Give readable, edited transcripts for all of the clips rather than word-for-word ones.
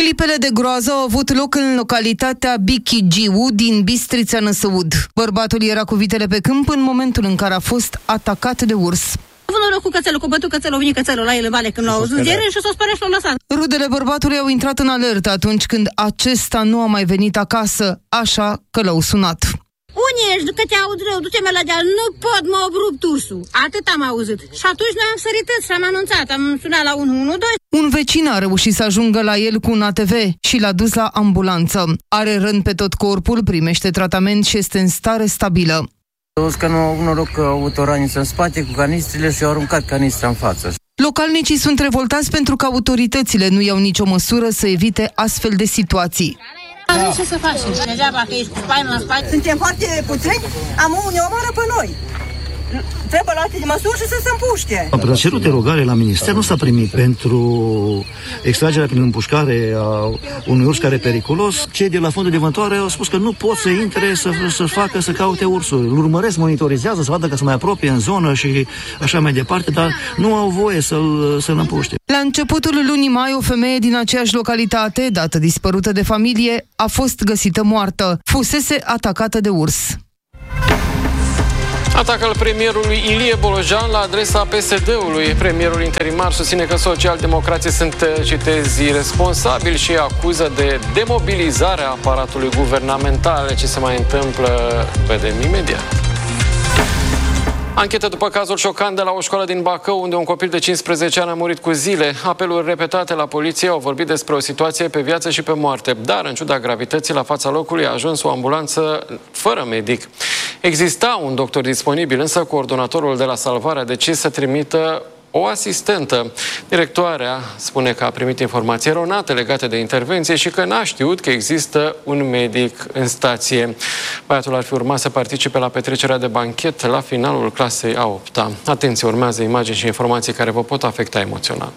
Clipele de groază au avut loc în localitatea Bichigiu din Bistrița Năsăud. Bărbatul era cu vitele pe câmp în momentul în care a fost atacat de urs. A avut noroc cu cățelul, cu bătut cățelul, a venit cățelul la el în vale când l-au auzit ziare și s-a speriat și l-au lăsat. Rudele bărbatului au intrat în alertă atunci când acesta nu a mai venit acasă, așa că l-au sunat. Unde ești? Că te aud rău, du-te-mă la deal, nu pot, m-a rupt ursul. Atât am auzit. Și atunci noi am sărit și am anunțat, am sunat la 112. Un vecin a reușit să ajungă la el cu un ATV și l-a dus la ambulanță. Are răni pe tot corpul, primește tratament și este în stare stabilă. Că nu au noroc că au avut o raniță în spate cu canistrele și au aruncat canistra în față. Localnicii sunt revoltați pentru că autoritățile nu iau nicio măsură să evite astfel de situații. Nu ce să facem? Degeaba că ești cu spaima în spate. Suntem foarte puțini, ne omoară pe noi. Trebuie luate de măsuri și să se împuște. Am cerut derogare la minister, nu s-a primit pentru extragerea prin împușcare a unui urs care e periculos. Cei de la fondul de vântoare au spus că nu pot să intre, să caute ursul. Îl urmăresc, monitorizează, să vadă că se mai apropie în zonă și așa mai departe, dar nu au voie să-l împuște. La începutul lunii mai, o femeie din aceeași localitate, dată dispărută de familie, a fost găsită moartă. Fusese atacată de urs. Atac al premierului Ilie Bolojan la adresa PSD-ului. Premierul interimar susține că socialdemocrații sunt, citez, irresponsabili și acuză de demobilizare a aparatului guvernamental. Ce se mai întâmplă, vedem imediat. Anchetă după cazul șocant de la o școală din Bacău, unde un copil de 15 ani a murit cu zile. Apeluri repetate la poliție au vorbit despre o situație pe viață și pe moarte, dar în ciuda gravității, la fața locului a ajuns o ambulanță fără medic. Exista un doctor disponibil, însă coordonatorul de la salvare a decis să trimită o asistentă. Directoarea spune că a primit informații eronate legate de intervenție și că n-a știut că există un medic în stație. Băiatul ar fi urmat să participe la petrecerea de banchet la finalul clasei a 8-a. Atenție, urmează imagini și informații care vă pot afecta emoțional.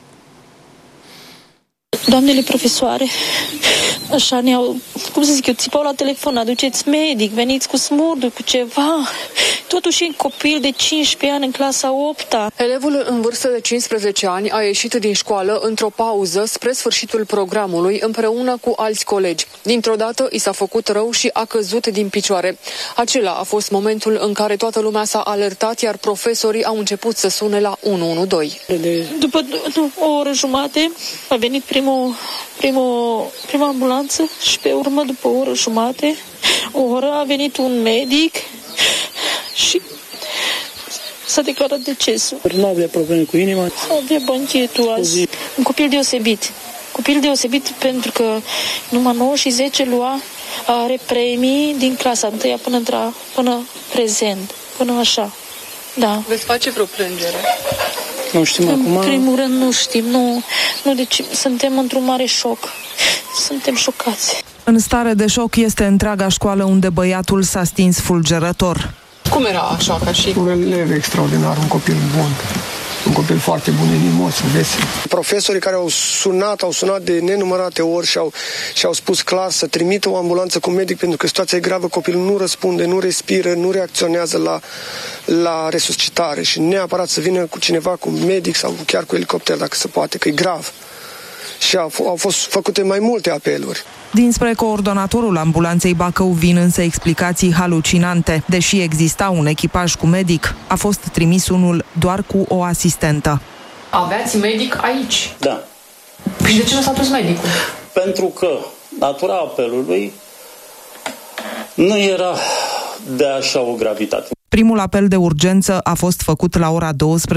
Doamnele profesoare, așa ne-au, cum să zic eu, țipau la telefon, aduceți medic, veniți cu smurduri, cu ceva. Totuși un copil de 15 ani în clasa 8-a. Elevul în vârstă de 15 ani a ieșit din școală într-o pauză spre sfârșitul programului împreună cu alți colegi. Dintr-o dată i s-a făcut rău și a căzut din picioare. Acela a fost momentul în care toată lumea s-a alertat, iar profesorii au început să sune la 112. După o oră jumate a venit prima ambulanță și pe urmă, după o oră jumate, o oră, a venit un medic și s-a declarat decesul. Nu avea probleme cu inima. Avea banchetul azi. Un copil deosebit. Copil deosebit pentru că numai 9 și 10 lua, are premii din clasa 1 până prezent, până așa. Da. Veți face vreo plângere? Nu știm acum. În primul rând nu știm, deci suntem într-un mare șoc. Suntem șocați. În stare de șoc este întreaga școală unde băiatul s-a stins fulgerător. Cum era așa ca și? Un elev extraordinar, un copil bun. Un copil foarte bun, inimos, vesel. Profesorii care au sunat de nenumărate ori și au spus clar să trimită o ambulanță cu medic pentru că situația e gravă, copilul nu răspunde, nu respiră, nu reacționează la resuscitare și neapărat să vină cu cineva, cu medic sau chiar cu elicopter dacă se poate, că e grav. Și au fost făcute mai multe apeluri. Dinspre coordonatorul ambulanței Bacău vin însă explicații halucinante. Deși exista un echipaj cu medic, a fost trimis unul doar cu o asistentă. Aveați medic aici? Da. Și de ce nu s-a dus medicul? Pentru că natura apelului nu era de așa o gravitate. Primul apel de urgență a fost făcut la ora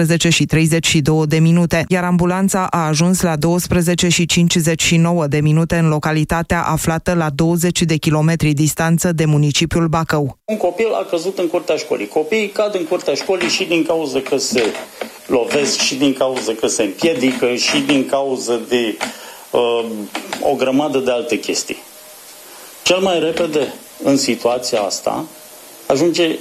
12:32, iar ambulanța a ajuns la 12:59 în localitatea aflată la 20 de kilometri distanță de municipiul Bacău. Un copil a căzut în curtea școlii. Copiii cad în curtea școlii și din cauza că se lovesc, și din cauza că se împiedică, și din cauza de o grămadă de alte chestii. Cel mai repede în situația asta ajunge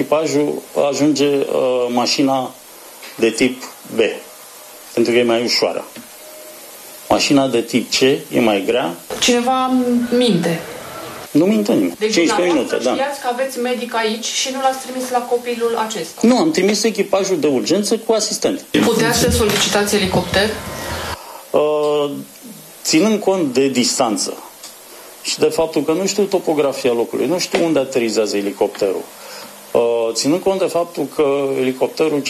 mașina de tip B, pentru că e mai ușoară. Mașina de tip C e mai grea. Cineva minte. Nu minte nimeni. Deci 15 minute, da. Știați că aveți medic aici și nu l-ați trimis la copilul acesta? Nu, am trimis echipajul de urgență cu asistent. Puteați să solicitați elicopter? ținând cont de distanță și de faptul că nu știu topografia locului, nu știu unde aterizează elicopterul, ținând cont de faptul că elicopterul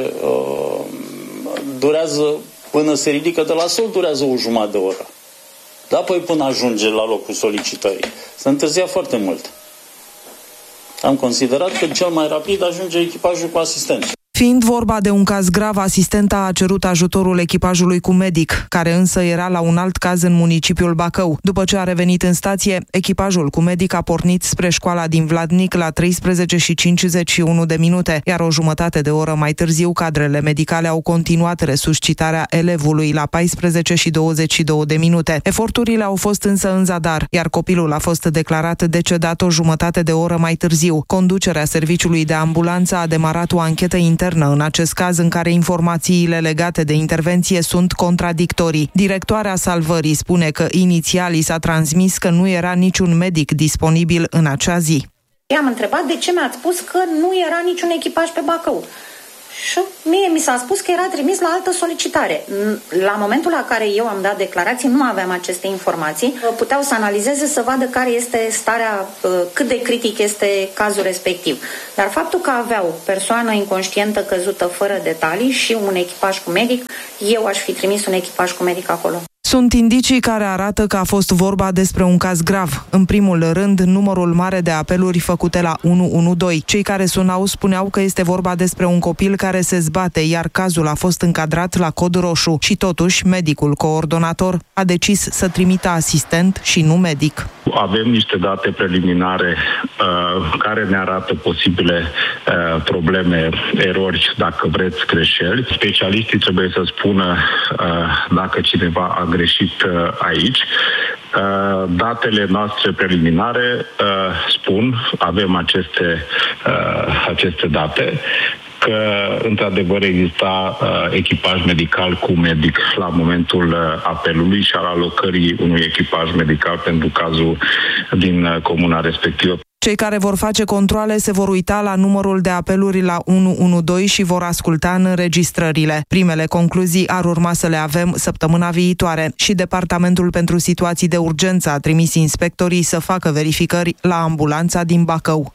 durează, până se ridică de la sol, durează o jumătate de oră. Dar apoi până ajunge la locul solicitării. Se întârzia foarte mult. Am considerat că cel mai rapid ajunge echipajul cu asistent. Fiind vorba de un caz grav, asistenta a cerut ajutorul echipajului cu medic, care însă era la un alt caz în municipiul Bacău. După ce a revenit în stație, echipajul cu medic a pornit spre școala din Vladnic la 13:51, iar o jumătate de oră mai târziu, cadrele medicale au continuat resuscitarea elevului la 14:22. Eforturile au fost însă în zadar, iar copilul a fost declarat decedat o jumătate de oră mai târziu. Conducerea serviciului de ambulanță a demarat o anchetă internă în acest caz, în care informațiile legate de intervenție sunt contradictorii. Directoarea salvării spune că inițial i s-a transmis că nu era niciun medic disponibil în acea zi. I-am întrebat de ce mi-ați spus că nu era niciun echipaj pe Bacău. Și mie mi s-a spus că era trimis la altă solicitare. La momentul la care eu am dat declarații, nu aveam aceste informații. Puteau să analizeze, să vadă care este starea, cât de critic este cazul respectiv. Dar faptul că aveau persoană inconștientă căzută fără detalii și un echipaj cu medic, eu aș fi trimis un echipaj cu medic acolo. Sunt indicii care arată că a fost vorba despre un caz grav. În primul rând, numărul mare de apeluri făcute la 112. Cei care sunau spuneau că este vorba despre un copil care se zbate, iar cazul a fost încadrat la cod roșu și totuși medicul coordonator a decis să trimită asistent și nu medic. Avem niște date preliminare care ne arată posibile probleme, erori, dacă vreți, greșeli. Specialiștii trebuie să spună dacă cineva a greșit aici. Datele noastre preliminare spun, avem aceste date, că într-adevăr exista echipaj medical cu medic la momentul apelului și al alocării unui echipaj medical pentru cazul din comuna respectivă. Cei care vor face controale se vor uita la numărul de apeluri la 112 și vor asculta înregistrările. Primele concluzii ar urma să le avem săptămâna viitoare și Departamentul pentru Situații de Urgență a trimis inspectorii să facă verificări la ambulanța din Bacău.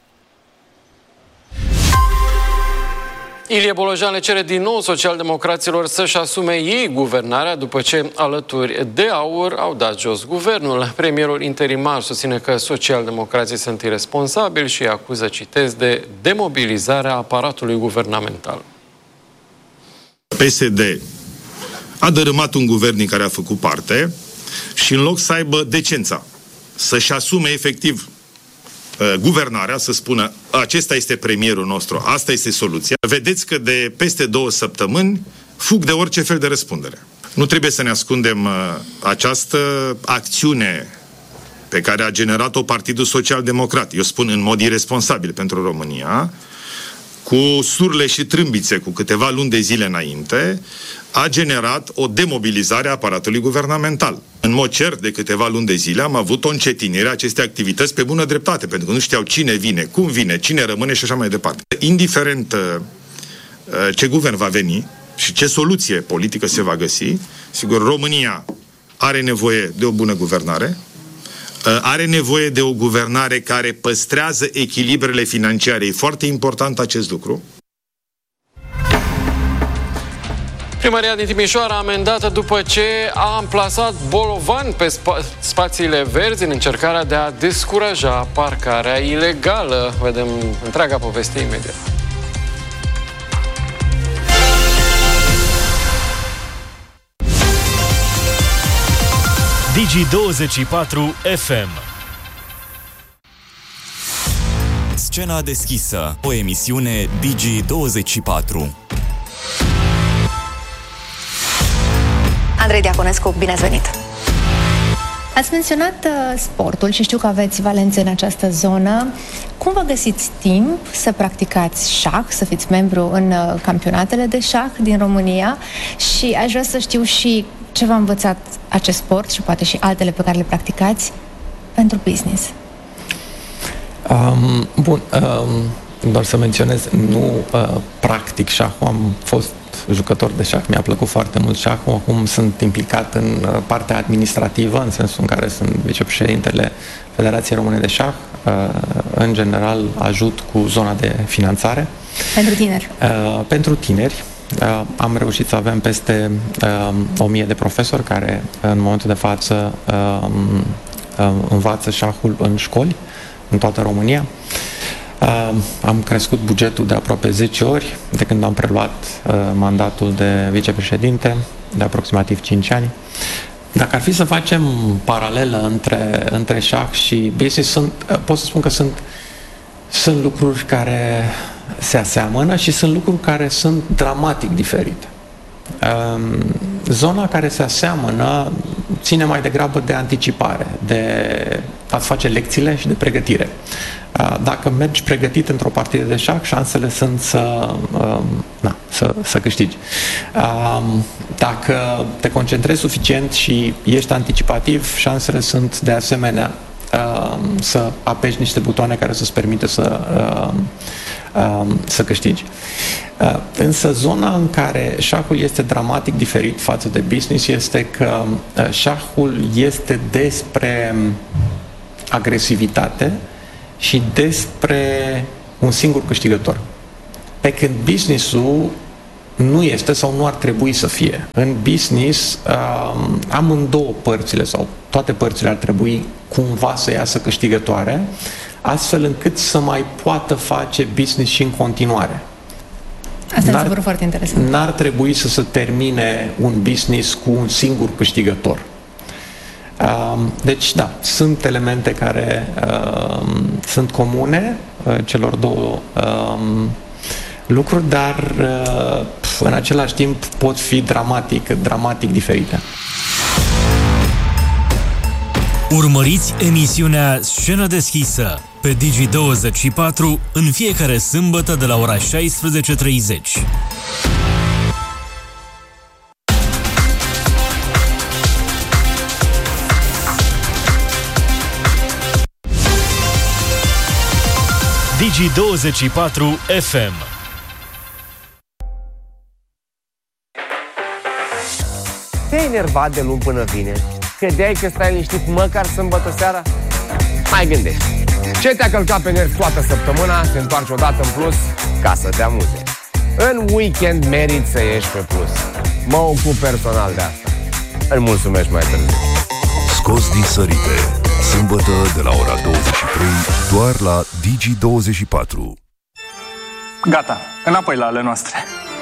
Ilie Bolojan le cere din nou socialdemocraților să-și asume ei guvernarea după ce alături de AUR au dat jos guvernul. Premierul interimar susține că socialdemocrații sunt irresponsabili și acuză, citez, de demobilizarea aparatului guvernamental. PSD a dărâmat un guvern din care a făcut parte și în loc să aibă decența să-și asume efectiv guvernarea, să spună acesta este premierul nostru, asta este soluția. Vedeți că de peste 2 săptămâni fug de orice fel de răspundere. Nu trebuie să ne ascundem această acțiune pe care a generat-o Partidul Social-Democrat, eu spun în mod irresponsabil pentru România, cu surle și trâmbițe cu câteva luni de zile înainte, a generat o demobilizare a aparatului guvernamental. În mod cert, de câteva luni de zile am avut o încetinire a acestei activități pe bună dreptate, pentru că nu știau cine vine, cum vine, cine rămâne și așa mai departe. Indiferent ce guvern va veni și ce soluție politică se va găsi, sigur, România are nevoie de o bună guvernare, are nevoie de o guvernare care păstrează echilibrele financiare. E foarte important acest lucru. Primăria din Timișoara amendată după ce a amplasat bolovani pe spațiile verzi în încercarea de a descuraja parcarea ilegală. Vedem întreaga poveste imediat. Digi24 FM. Scena deschisă, o emisiune Digi24. Andrei Diaconescu, bine ați venit! Ați menționat sportul și știu că aveți valențe în această zonă. Cum vă găsiți timp să practicați șah, să fiți membru în campionatele de șah din România? Și aș vrea să știu și ce v-a învățat acest sport și poate și altele pe care le practicați pentru business. Doar să menționez, nu practic șahul, am fost jucător de șah, mi-a plăcut foarte mult șahul. Acum sunt implicat în partea administrativă, în sensul în care sunt vicepreședintele Federației Române de Șah. În general, ajut cu zona de finanțare. Pentru tineri? Pentru tineri. Am reușit să avem peste 1000 de profesori care în momentul de față învață șahul în școli, în toată România. Am crescut bugetul de aproape 10 ori de când am preluat mandatul de vicepreședinte, de aproximativ 5 ani. Dacă ar fi să facem paralelă între șah și business, pot să spun că sunt lucruri care se aseamănă și sunt lucruri care sunt dramatic diferite. Zona care se aseamănă ține mai degrabă de anticipare, de a-ți face lecțiile și de pregătire. Dacă mergi pregătit într-o partidă de șah, șansele sunt să câștigi. Dacă te concentrezi suficient și ești anticipativ, șansele sunt de asemenea să apeși niște butoane care să-ți permite să câștigi. Însă zona în care șahul este dramatic diferit față de business este că șahul este despre agresivitate și despre un singur câștigător. Pe când business-ul nu este sau nu ar trebui să fie. În business, amândouă părțile sau toate părțile ar trebui cumva să iasă câștigătoare, astfel încât să mai poată face business și în continuare. Asta mi se pare foarte interesant. N-ar trebui să se termine un business cu un singur câștigător. Deci, da, sunt elemente care sunt comune celor două lucruri, dar în același timp pot fi dramatic diferite. Urmăriți emisiunea Scenă deschisă pe Digi24 în fiecare sâmbătă de la ora 16:30. Digi24 FM. Te-ai enervat de luni până vineri? Credeai că stai liniștit măcar sâmbătă seara? Mai gândești. Ce te-a călcat pe nervi toată săptămâna, se întoarce odată în plus ca să te amuze. În weekend meriți să ieși pe plus. Mă ocup personal de asta. Îl mulțumesc mai târziu. Scos din sărite. Sâmbătă de la ora 23, doar la Digi24. Gata, înapoi la ale noastre.